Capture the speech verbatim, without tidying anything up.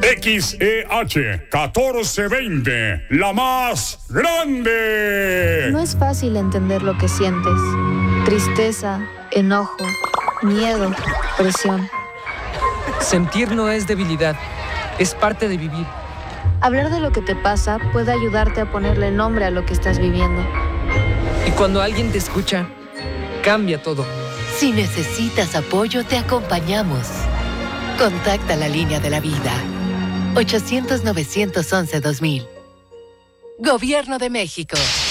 X E H catorce veinte, la más grande. No es fácil entender lo que sientes. Tristeza, enojo, miedo, presión. Sentir no es debilidad, es parte de vivir. Hablar de lo que te pasa puede ayudarte a ponerle nombre a lo que estás viviendo. Y cuando alguien te escucha, cambia todo. Si necesitas apoyo, te acompañamos. Contacta la línea de la vida. ochocientos, novecientos once, dos mil. Gobierno de México.